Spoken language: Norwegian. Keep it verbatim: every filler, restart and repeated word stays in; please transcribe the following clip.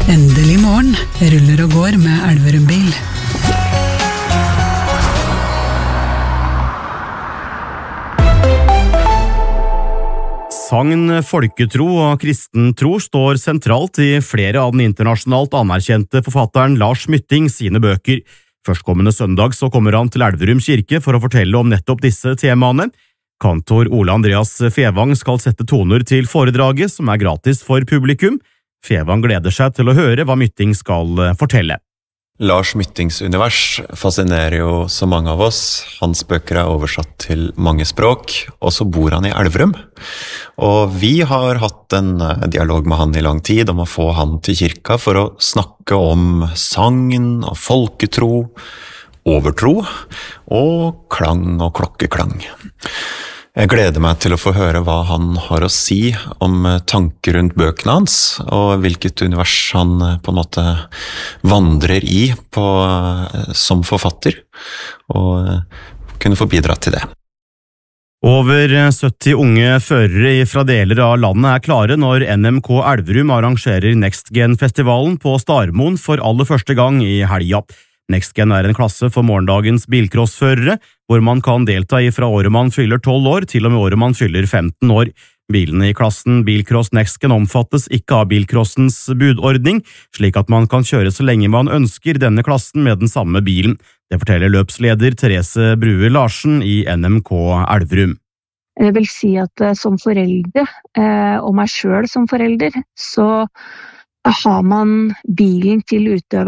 Endelig morgen, ruller og går med Elverum bil. Sagn, folketro og kristen tro står sentralt i flere av den internasjonalt anerkjente forfatteren Lars Mytting sine bøker. Førstkommende søndag så kommer han til Elverum kirke for å fortelle om nettopp disse temaene. Kantor Ole Andreas Fevang skal sette toner til foredraget, som er gratis for publikum. Fevang gleder seg til å høre hva Mytting skal fortelle. Lars Myttings univers fascinerer jo så mange av oss. Hans bøker er oversatt til mange språk, og så bor han i Elverum. Og vi har hatt en dialog med han i lang tid om å få han til kirka for å snakke om sagn og folketro, overtro og klang og klokkeklang. Jeg gleder meg til å få høre hva han har å si om tanker rundt bøkene hans, og hvilket univers han på en måte vandrer i på, som forfatter, og kunne få bidra til det. Over sytti unge førere fra deler av landet er klare når N M K Elverum arrangerer NextGen-festivalen på Starmoen for aller første gang i helga. NextGen er en klasse for morgendagens bilcrossførere, hvor man kan delta i fra året man fyller tolv år til og med året man fyller femten år. Bilene i klassen Bilcross NextGen omfattes ikke av bilcrossens budordning, slik at man kan kjøre så lenge man ønsker denne klassen med den samme bilen. Det forteller løpsleder Therese Brue Larsen i N M K Elverum. Jeg vil si at som foreldre, og meg selv som forelder, så har man bilen til utøveren